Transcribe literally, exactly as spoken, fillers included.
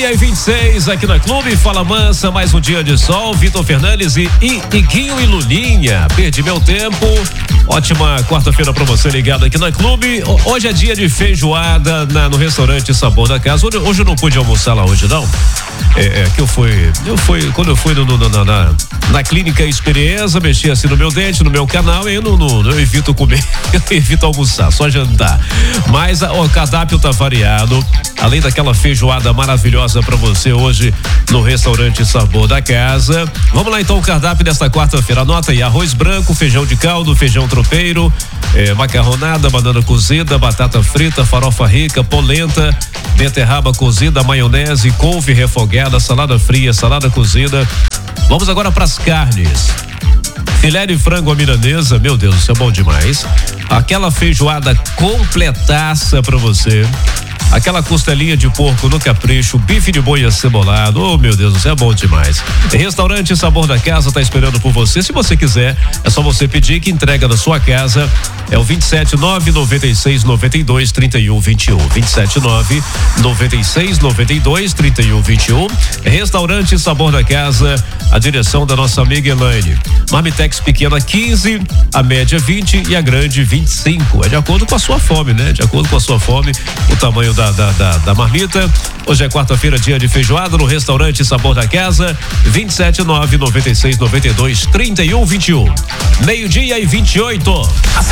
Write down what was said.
meio-dia e vinte e seis aqui na Clube. Fala Mansa, mais um dia de sol. Vitor Fernandes e, e Iguinho e Lulinha. Perdi meu tempo. Ótima quarta-feira pra você ligado aqui na Clube. Hoje é dia de feijoada na, no restaurante Sabor da Casa. Hoje, hoje eu não pude almoçar lá hoje, não. É, é que eu fui, eu fui, quando eu fui no, no, na, na, na clínica Experiência, mexi assim no meu dente, no meu canal, e eu não, não, eu evito comer, eu evito almoçar, só jantar. Mas a, o cardápio tá variado, além daquela feijoada maravilhosa pra você hoje no restaurante Sabor da Casa. Vamos lá então, o cardápio desta quarta-feira. Anota aí: arroz branco, feijão de caldo, feijão tropeiro, eh, macarronada, banana cozida, batata frita, farofa rica, polenta, beterraba cozida, maionese, couve refogada, salada fria, salada cozida. Vamos agora para as carnes. Filé de frango à milanesa, meu Deus, isso é bom demais. Aquela feijoada completaça para você. Aquela costelinha de porco no capricho, bife de boi acebolado, oh meu Deus, isso é bom demais. Restaurante Sabor da Casa tá esperando por você. Se você quiser, é só você pedir que entrega na sua casa. É o vinte e sete nove noventa e seis noventa e dois trinta e um vinte e um. vinte e sete nove noventa e seis noventa e dois trinta e um vinte e um. Restaurante Sabor da Casa, a direção da nossa amiga Elaine. Marmitex pequena quinze, a média vinte e a grande vinte e cinco. É de acordo com a sua fome, né? De acordo com a sua fome, o tamanho da Da, da, da marmita. Hoje é quarta-feira, dia de feijoada no restaurante Sabor da Casa. vinte e sete nove noventa e seis noventa e dois trinta e um vinte e um. Meio-dia e vinte e oito.